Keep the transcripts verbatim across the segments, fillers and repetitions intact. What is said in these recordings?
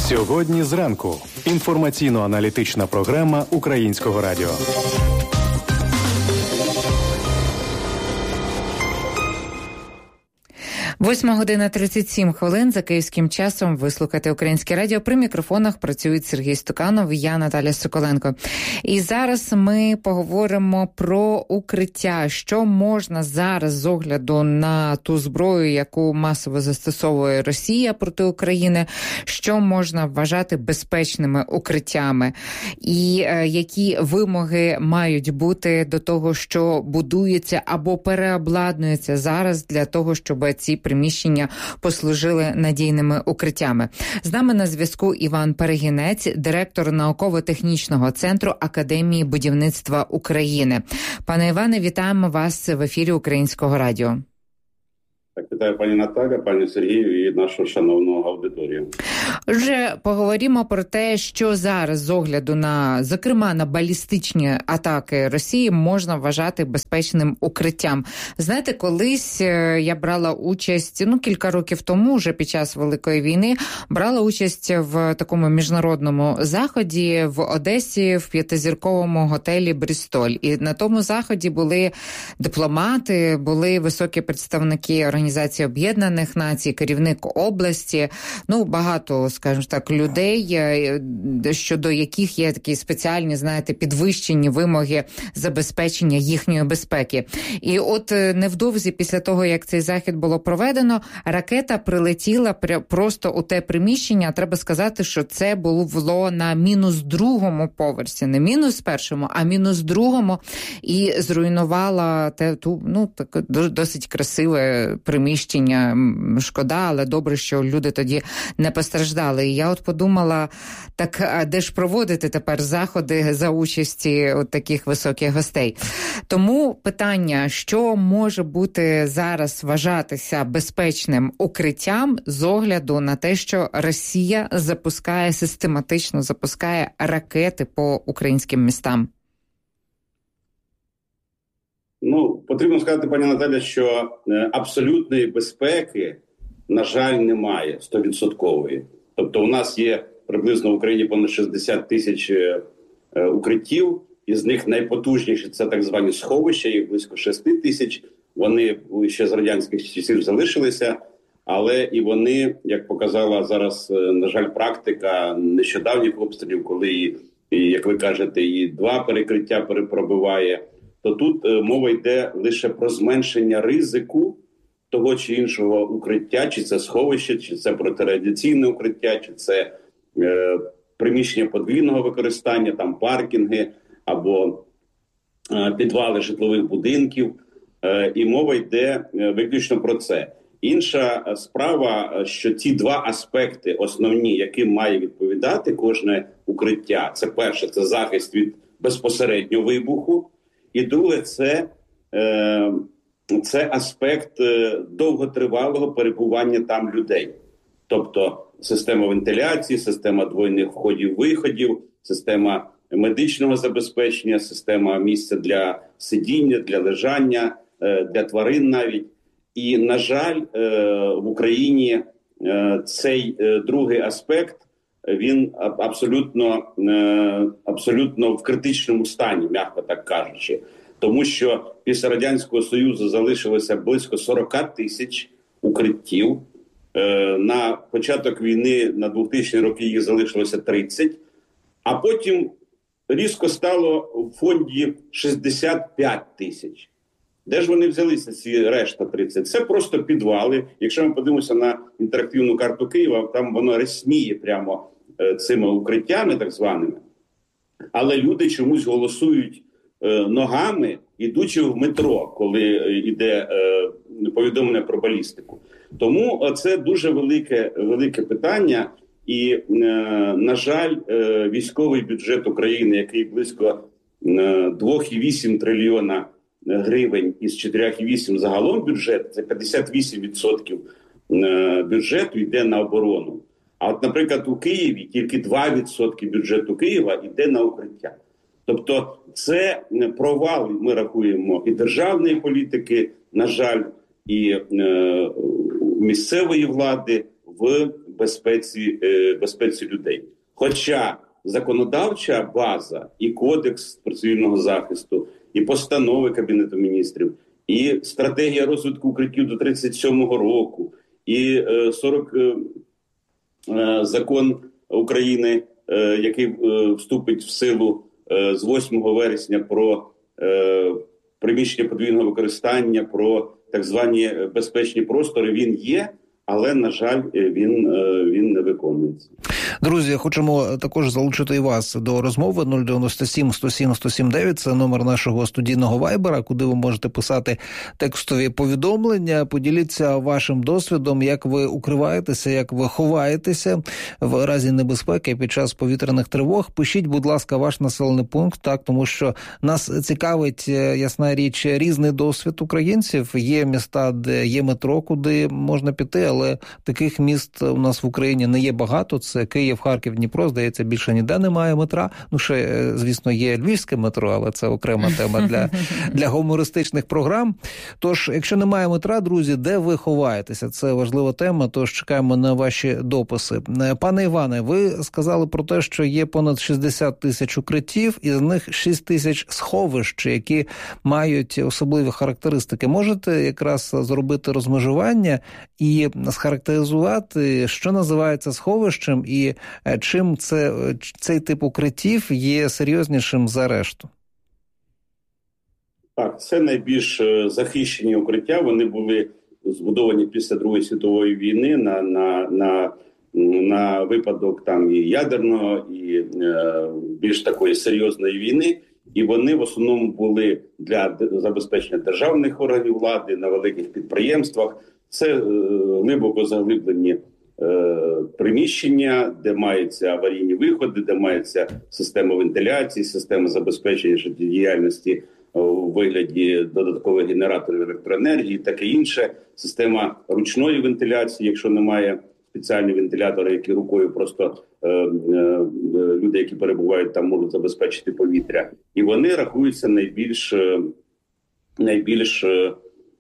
Сьогодні зранку. Інформаційно-аналітична програма Українського радіо. Восьма година тридцять сім хвилин. За київським часом ви слухаєте Українське радіо. При мікрофонах працюють Сергій Стуканов і я, Наталя Соколенко. І зараз ми поговоримо про укриття. Що можна зараз з огляду на ту зброю, яку масово застосовує Росія проти України, що можна вважати безпечними укриттями? І е, які вимоги мають бути до того, що будується або переобладнується зараз для того, щоб ці приміщення послужили надійними укриттями. З нами на зв'язку Іван Перегінець, директор науково-технічного центру Академії будівництва України. Пане Іване, вітаємо вас в ефірі Українського радіо. Так, вітаю пані Наталя, пані Сергію і нашу шановну аудиторію. Вже поговоримо про те, що зараз з огляду на, зокрема, на балістичні атаки Росії можна вважати безпечним укриттям. Знаєте, колись я брала участь, ну, кілька років тому, вже під час Великої війни, брала участь в такому міжнародному заході в Одесі, в п'ятизірковому готелі «Брістоль». І на тому заході були дипломати, були високі представники Організації Об'єднаних Націй, керівник області, ну, багато, скажімо так, людей, щодо яких є такі спеціальні, знаєте, підвищені вимоги забезпечення їхньої безпеки. І от невдовзі після того, як цей захід було проведено, ракета прилетіла просто у те приміщення. Треба сказати, що це було на мінус другому поверсі, не мінус першому, а мінус другому, і зруйнувала те, ту, ну, так, досить красиве приміщення. Шкода, але добре, що люди тоді не постраждали. І я от подумала, так, а де ж проводити тепер заходи за участі от таких високих гостей? Тому питання, що може бути зараз вважатися безпечним укриттям з огляду на те, що Росія запускає, систематично запускає ракети по українським містам? Ну, потрібно сказати, пані Наталя, що абсолютної безпеки, на жаль, немає стовідсоткової. Тобто у нас є приблизно в Україні понад шістдесят тисяч укриттів, із них найпотужніші – це так звані сховища, їх близько шість тисяч. Вони ще з радянських часів залишилися, але і вони, як показала зараз, на жаль, практика нещодавніх обстрілів, коли, і, і, як ви кажете, і два перекриття перепробиває, то тут е, мова йде лише про зменшення ризику того чи іншого укриття, чи це сховище, чи це протирадіаційне укриття, чи це е, приміщення подвійного використання, там паркінги або е, підвали житлових будинків. Е, і мова йде е, виключно про це. Інша справа, що ці два аспекти основні, яким має відповідати кожне укриття, це перше, це захист від безпосереднього вибуху, і друге, це, е, це аспект е, довготривалого перебування там людей. Тобто система вентиляції, система двойних входів-виходів, система медичного забезпечення, система місця для сидіння, для лежання, е, для тварин навіть. І, на жаль, е, в Україні е, цей е, другий аспект, він абсолютно, абсолютно в критичному стані, м'яко так кажучи. Тому що після Радянського Союзу залишилося близько сорок тисяч укриттів. На початок війни, на двохтисячні роки, їх залишилося тридцять. А потім різко стало в фонді шістдесят п'ять тисяч. Де ж вони взялися, ці решта тридцять? Це просто підвали. Якщо ми подивимося на інтерактивну карту Києва, там воно рясніє прямо е, цими укриттями так званими. Але люди чомусь голосують е, ногами, ідучи в метро, коли йде е, повідомлення про балістику. Тому це дуже велике, велике питання. І, е, на жаль, е, військовий бюджет України, який близько е, два цілих вісім десятих трильйона гривень із чотири цілих вісім десятих загалом бюджет, це п'ятдесят вісім відсотків бюджету йде на оборону. А от, наприклад, у Києві тільки два відсотки бюджету Києва йде на укриття. Тобто це провал, ми рахуємо, і державної політики, на жаль, і е, місцевої влади в безпеці, безпеці людей. Хоча законодавча база і Кодекс про цивільного захисту, і постанови Кабінету міністрів, і стратегія розвитку укриттів до тридцять сьомого року, і сорок закон України, який вступить в силу з восьмого вересня про приміщення подвійного використання, про так звані безпечні простори, він є, але, на жаль, він, він не виконується. Друзі, хочемо також залучити і вас до розмови. нуль дев'яносто сім сто сім сто сім дев'ять – це номер нашого студійного вайбера, куди ви можете писати текстові повідомлення. Поділіться вашим досвідом, як ви укриваєтеся, як ви ховаєтеся в разі небезпеки під час повітряних тривог. Пишіть, будь ласка, ваш населений пункт, так, тому що нас цікавить, ясна річ, різний досвід українців. Є міста, де є метро, куди можна піти, але таких міст у нас в Україні не є багато. Це Київ, Харків, Дніпро, здається, більше ніде немає метра. Ну, ще, звісно, є львівське метро, але це окрема тема для, для гумористичних програм. Тож, якщо немає метра, друзі, де ви ховаєтеся? Це важлива тема, тож чекаємо на ваші дописи. Пане Іване, ви сказали про те, що є понад шістдесят тисяч укриттів, із них шість тисяч сховищ, які мають особливі характеристики. Можете якраз зробити розмежування і схарактеризувати, що називається сховищем і чим це, цей тип укриттів є серйознішим за решту? Так, це найбільш захищені укриття. Вони були збудовані після Другої світової війни на, на, на, на випадок там і ядерного, і е, більш такої серйозної війни. І вони в основному були для забезпечення державних органів влади на великих підприємствах. Це е, глибоко заглиблені е, приміщення, де маються аварійні виходи, де мається система вентиляції, система забезпечення життєдіяльності у вигляді додаткових генераторів електроенергії, таке інше. Система ручної вентиляції, якщо немає спеціальні вентилятори, які рукою просто е, е, люди, які перебувають там, можуть забезпечити повітря. І вони рахуються найбільш, найбільш е,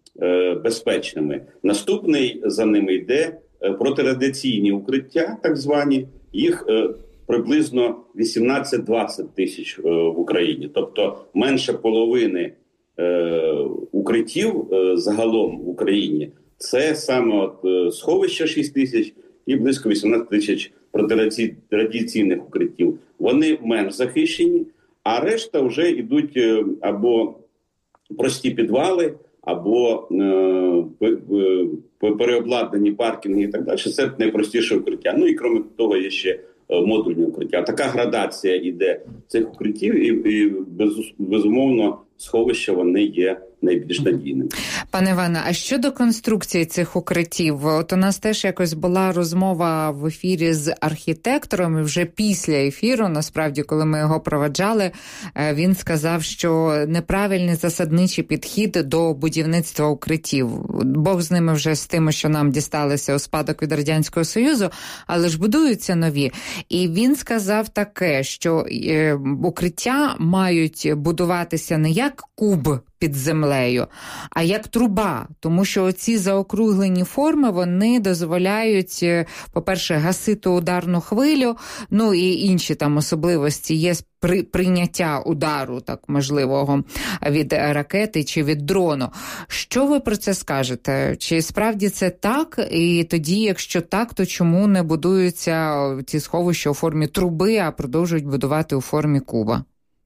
безпечними. Наступний за ними йде протирадіаційні укриття, так звані. Їх е, приблизно вісімнадцять-двадцять тисяч е, в Україні. Тобто менше половини е, укриттів е, загалом в Україні це саме от, е, сховища шість тисяч і близько вісімнадцять тисяч протирадіаційних укриттів. Вони менш захищені, а решта вже йдуть е, або прості підвали, або е, переобладнані паркінги і так далі. Це найпростіше укриття. Ну і крім того є ще модульні укриття. Така градація йде цих укриттів і, і без, безумовно сховища вони є найбільш надійними. Пане Іване, а щодо конструкції цих укриттів? От у нас теж якось була розмова в ефірі з архітектором, і вже після ефіру, насправді, коли ми його проваджали, він сказав, що неправильний засадничий підхід до будівництва укриттів. Бог з ними вже з тим, що нам дісталося у спадок від Радянського Союзу, але ж будуються нові. І він сказав таке, що укриття мають будуватися не як куб під землею, а як труба, тому що оці заокруглені форми, вони дозволяють, по-перше, гасити ударну хвилю, ну і інші там особливості є при прийняття удару, так можливого, від ракети чи від дрону. Що ви про це скажете? Чи справді це так? І тоді, якщо так, то чому не будуються ці сховища у формі труби, а продовжують будувати у формі куба?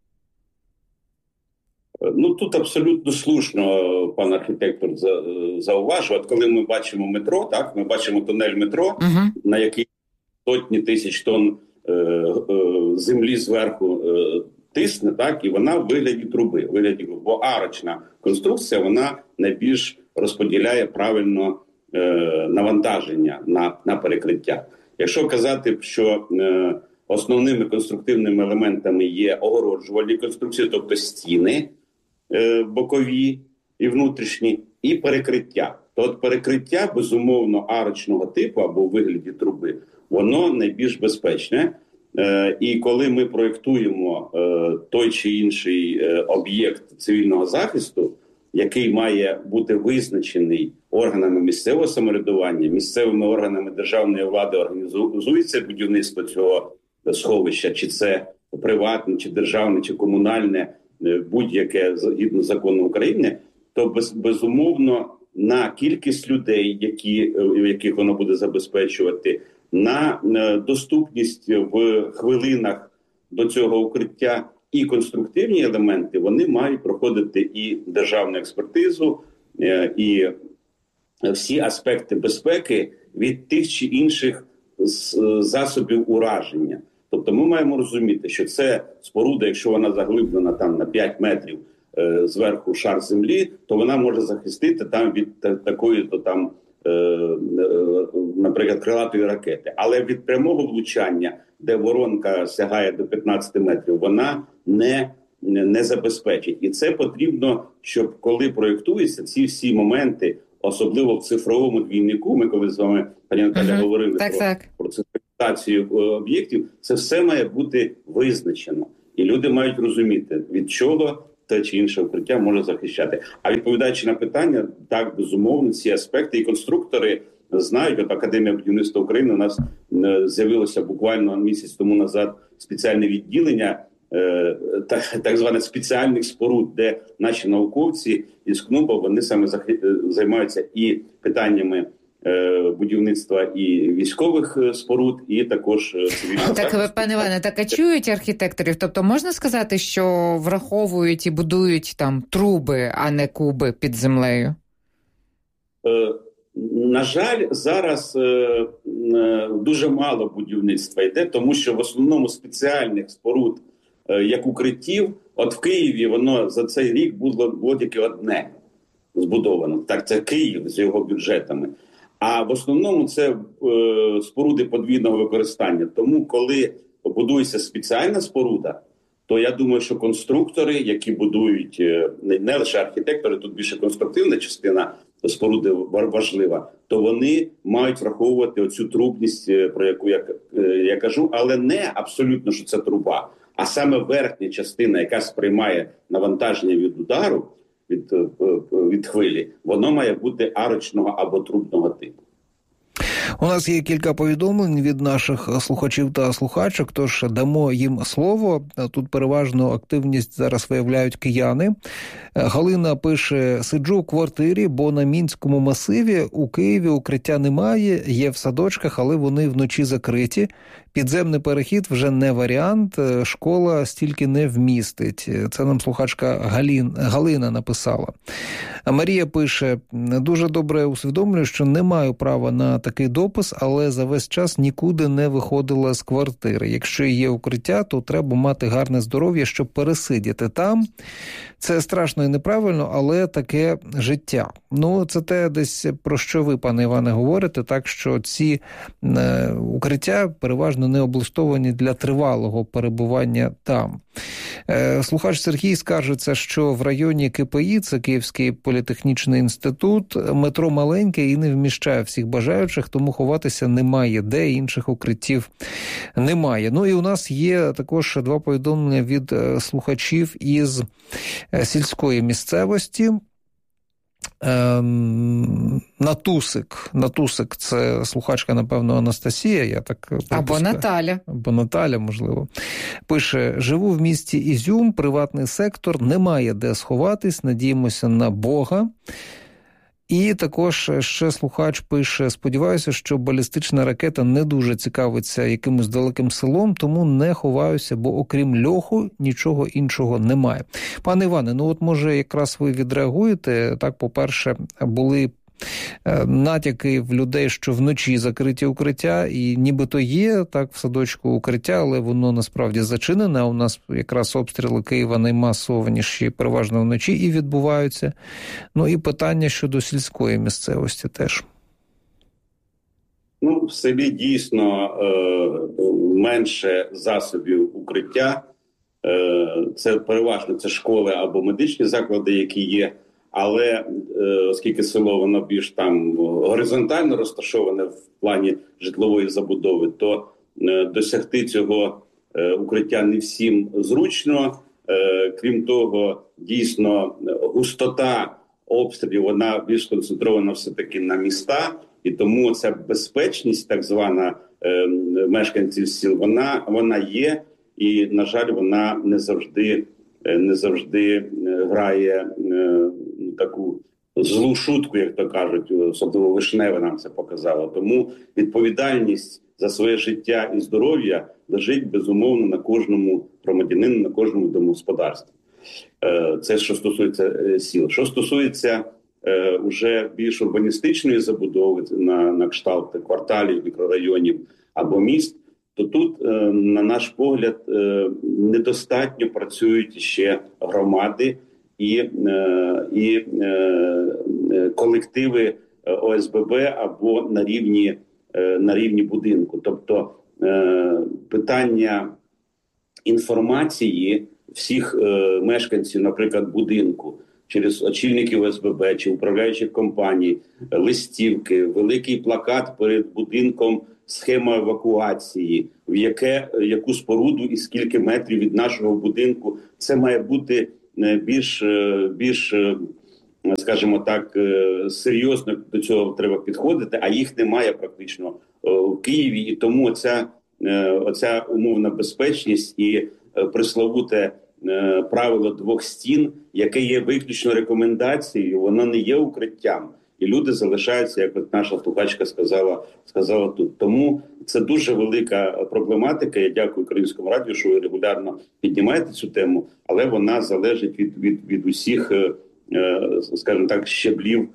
Ну, тут абсолютно слушно пан архітектор зауважив. От коли ми бачимо метро, так, ми бачимо тунель метро, uh-huh. на який сотні тисяч тонн е, е, землі зверху е, тисне, так, і вона в вигляді труби, в вигляді, бо арочна конструкція, вона найбільш розподіляє правильно е, навантаження на, на перекриття. Якщо казати, що е, основними конструктивними елементами є огороджувальні конструкції, тобто стіни, бокові і внутрішні, і перекриття. То от перекриття, безумовно, арочного типу або у вигляді труби, воно найбільш безпечне. Е, і коли ми проєктуємо е, той чи інший е, об'єкт цивільного захисту, який має бути визначений органами місцевого самоврядування, місцевими органами державної влади організується будівництво цього сховища, чи це приватне, чи державне, чи комунальне, будь-яке згідно закону України, то без, безумовно на кількість людей, які, яких воно буде забезпечувати, на доступність в хвилинах до цього укриття і конструктивні елементи, вони мають проходити і державну експертизу, і всі аспекти безпеки від тих чи інших засобів ураження. Тобто ми маємо розуміти, що це споруда, якщо вона заглиблена там на п'ять метрів е, зверху шар землі, то вона може захистити там від та, такої, то там, е, е, наприклад, крилатої ракети. Але від прямого влучання, де воронка сягає до п'ятнадцять метрів, вона не, не, не забезпечить. І це потрібно, щоб коли проєктуються ці всі моменти, особливо в цифровому двійнику, ми коли з вами, пані Наталя, uh-huh. говорили так, про, так. про цифровізацію об'єктів, це все має бути визначено. І люди мають розуміти, від чого те чи інше укриття може захищати. А відповідаючи на питання, так, безумовно, ці аспекти і конструктори знають. От Академія будівництва України у нас з'явилося буквально місяць тому назад спеціальне відділення, Так, так званих спеціальних споруд, де наші науковці із КНУПа, вони саме займаються і питаннями е, будівництва і військових споруд, і також цивільного. Так, ви, пане Іване, так а чують архітекторів? Тобто можна сказати, що враховують і будують там труби, а не куби під землею? Е, на жаль, зараз е, е, дуже мало будівництва йде, тому що в основному спеціальних споруд як укриттів, от в Києві воно за цей рік було, було тільки одне збудовано. Так, це Київ з його бюджетами. А в основному це е, споруди подвійного використання. Тому, коли будується спеціальна споруда, то я думаю, що конструктори, які будують, е, не лише архітектори, тут більше конструктивна частина споруди важлива, то вони мають враховувати оцю трубність, про яку я, е, я кажу, але не абсолютно, що це труба, а саме верхня частина, яка сприймає навантаження від удару, від, від хвилі, воно має бути арочного або трубного типу. У нас є кілька повідомлень від наших слухачів та слухачок, тож дамо їм слово. Тут переважно активність зараз виявляють кияни. Галина пише: сиджу у квартирі, бо на Мінському масиві у Києві укриття немає, є в садочках, але вони вночі закриті. Підземний перехід вже не варіант, школа стільки не вмістить. Це нам слухачка Галін, Галина написала. А Марія пише: дуже добре усвідомлюю, що не маю права на такий допис, але за весь час нікуди не виходила з квартири. Якщо є укриття, то треба мати гарне здоров'я, щоб пересидіти там. Це страшно і неправильно, але таке життя. Ну, це те десь, про що ви, пане Іване, говорите, так що ці е, укриття переважно не облаштовані для тривалого перебування там. Е, слухач Сергій скаржиться, що в районі КПІ, це Київський політехнічний інститут, метро маленьке і не вміщає всіх бажаючих, тому ховатися немає де, інших укриттів немає. Ну і у нас є також два повідомлення від слухачів із сільської місцевості. Ем, Натусик. Натусик – це слухачка, напевно, Анастасія. Я так Або Наталя. Або Наталя, можливо. Пише: живу в місті Ізюм, приватний сектор, немає де сховатись, надіємося на Бога. І також ще слухач пише: сподіваюся, що балістична ракета не дуже цікавиться якимось далеким селом, тому не ховаюся, бо окрім льоху нічого іншого немає. Пане Іване, ну от може якраз ви відреагуєте. Так, по-перше, були натяки в людей, що вночі закриті укриття, і нібито є так в садочку укриття, але воно насправді зачинене. У нас якраз обстріли Києва наймасованіші переважно вночі і відбуваються. Ну і питання щодо сільської місцевості теж. Ну, в селі дійсно е- менше засобів укриття. Е- це переважно це школи або медичні заклади, які є. Але оскільки село воно більш там горизонтально розташоване в плані житлової забудови, то досягти цього укриття не всім зручно. Крім того, дійсно густота обстрілів, вона більш концентрована все-таки на міста, і тому ця безпечність, так звана, е, мешканців сіл, вона, вона є, і, на жаль, вона не завжди, не завжди грає е, таку злу шутку, як то кажуть, особливо Вишневе нам це показало. Тому відповідальність за своє життя і здоров'я лежить, безумовно, на кожному громадянину, на кожному домогосподарстві. Це що стосується сіл. Що стосується е, вже більш урбаністичної забудови на, на кшталт кварталів, мікрорайонів або міст, то тут, е, на наш погляд, е, недостатньо працюють ще громади і, е, і е, колективи О С Б Б або на рівні, е, на рівні будинку. Тобто е, питання інформації всіх е, мешканців, наприклад, будинку, через очільників О С Б Б чи управляючих компаній, листівки, великий плакат перед будинком, схема евакуації, в яке, яку споруду і скільки метрів від нашого будинку. Це має бути більш, більш, скажімо так, серйозно до цього треба підходити, а їх немає практично в Києві. І тому оця, оця умовна безпечність і присловуте правило двох стін, яке є виключно рекомендацією, воно не є укриттям. І люди залишаються, як от наша слухачка сказала, сказала тут. Тому це дуже велика проблематика. Я дякую Українському радіо, що ви регулярно піднімаєте цю тему, але вона залежить від, від, від усіх, скажімо так, щеблів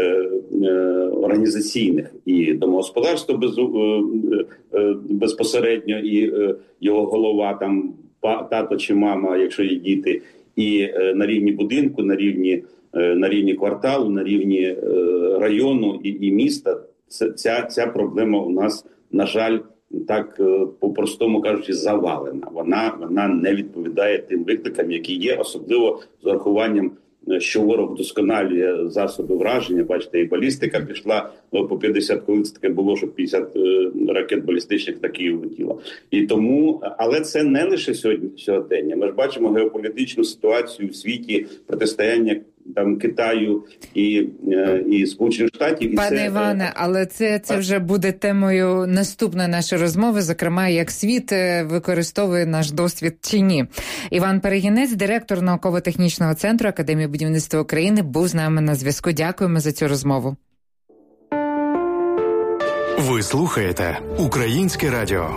організаційних. І домогосподарство без, безпосередньо, і його голова, там, тато чи мама, якщо є діти, і на рівні будинку, на рівні на рівні кварталу, на рівні району і, і міста. Ця, ця проблема у нас, на жаль, так по-простому кажучи, завалена. Вона, вона не відповідає тим викликам, які є, особливо з урахуванням, що ворог вдосконалює засоби враження. Бачите, і балістика пішла, ну, по п'ятдесят, коли це таке було, що п'ятдесят е, ракет балістичних так і влетіло. І тому, але це не лише сьогодні, сьогодення. Ми ж бачимо геополітичну ситуацію в світі, протистояння там Китаю і, е, і Сполучених Штатів. І Пане це, Іване, але це, це вже буде темою наступної нашої розмови, зокрема, як світ використовує наш досвід чи ні. Іван Перегінець, директор науково-технічного центру Академії будівництва України, був з нами на зв'язку. Дякуємо за цю розмову. Ви слухаєте Українське радіо.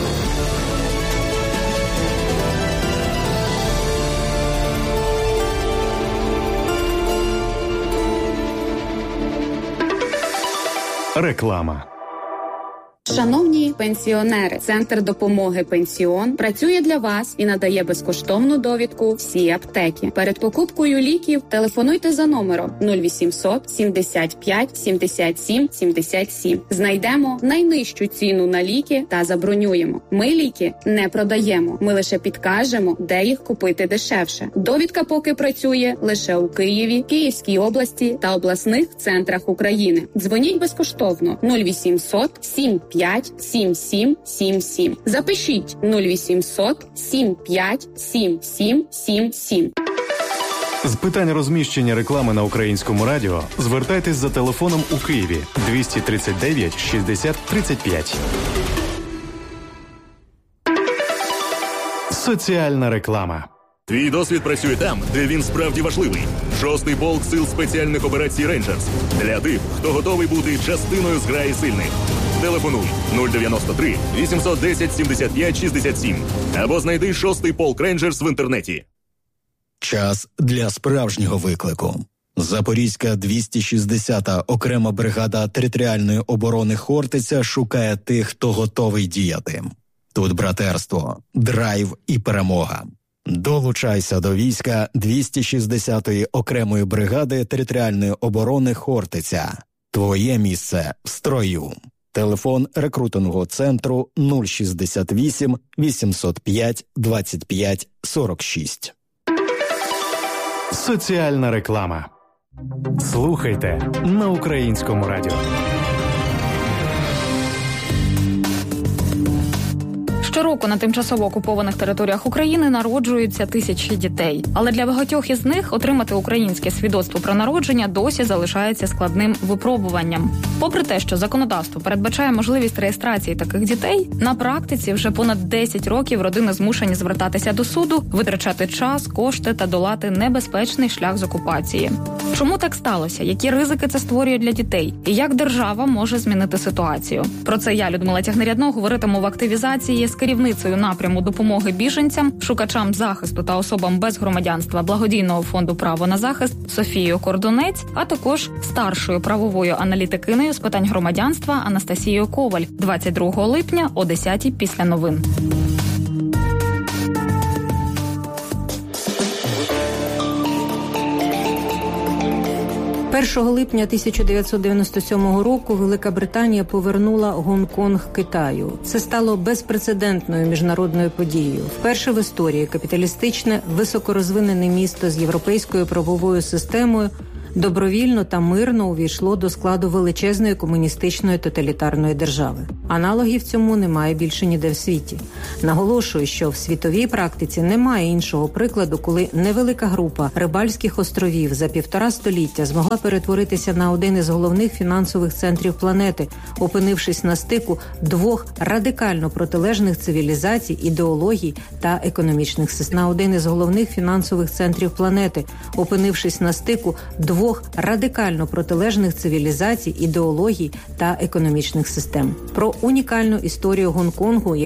Реклама. Шановні пенсіонери, Центр допомоги «Пенсіон» працює для вас і надає безкоштовну довідку всі аптеки. Перед покупкою ліків телефонуйте за номером нуль вісімсот сімдесят п'ять сімдесят сім сімдесят сім. Знайдемо найнижчу ціну на ліки та забронюємо. Ми ліки не продаємо, ми лише підкажемо, де їх купити дешевше. Довідка поки працює лише у Києві, Київській області та обласних центрах України. Дзвоніть безкоштовно нуль вісімсот сім п'ять сім сім сім сім. Запишіть нуль вісімсот сім п'ять сім сім сім сім. З питань розміщення реклами на Українському радіо звертайтесь за телефоном у Києві двісті тридцять дев'ять шістдесят тридцять п'ять. Соціальна реклама. Твій досвід працює там, де він справді важливий. Шостий полк сил спеціальних операцій «Рейнджерс». Для тих, хто готовий бути частиною зграї сильних. Телефонуй нуль дев'яносто три вісімсот десять сімдесят п'ять шістдесят сім або знайди шостий полк «Рейнджерс» в інтернеті. Час для справжнього виклику. Запорізька двісті шістдесята окрема бригада територіальної оборони «Хортиця» шукає тих, хто готовий діяти. Тут братерство, драйв і перемога. Долучайся до війська двісті шістдесятої окремої бригади територіальної оборони «Хортиця». Твоє місце в строю. Телефон рекрутингового центру нуль шістдесят вісім вісімсот п'ять двадцять п'ять сорок шість. Соціальна реклама. Слухайте на Українському радіо. Щороку на тимчасово окупованих територіях України народжуються тисячі дітей. Але для багатьох із них отримати українське свідоцтво про народження досі залишається складним випробуванням. Попри те, що законодавство передбачає можливість реєстрації таких дітей, на практиці вже понад десять років родини змушені звертатися до суду, витрачати час, кошти та долати небезпечний шлях з окупації. Чому так сталося? Які ризики це створює для дітей? І як держава може змінити ситуацію? Про це я, Людмила Тягнерядно, говоритиму в активізації з керівницею напряму допомоги біженцям, шукачам захисту та особам без громадянства благодійного фонду «Право на захист» Софією Кордунець, а також старшою правовою аналітикинею з питань громадянства Анастасією Коваль двадцять другого липня о десятій після новин. першого липня тисяча дев'ятсот дев'яносто сьомого року Велика Британія повернула Гонконг Китаю. Це стало безпрецедентною міжнародною подією. Вперше в історії капіталістичне, високорозвинене місто з європейською правовою системою добровільно та мирно увійшло до складу величезної комуністичної тоталітарної держави. Аналогів цьому немає більше ніде в світі. Наголошую, що в світовій практиці немає іншого прикладу, коли невелика група рибальських островів за півтора століття змогла перетворитися на один із головних фінансових центрів планети, опинившись на стику двох радикально протилежних цивілізацій, ідеологій та економічних систем. На один із головних фінансових центрів планети, опинившись на стику двох радикально протилежних цивілізацій, ідеологій та економічних систем. Про унікальну історію Гонконгу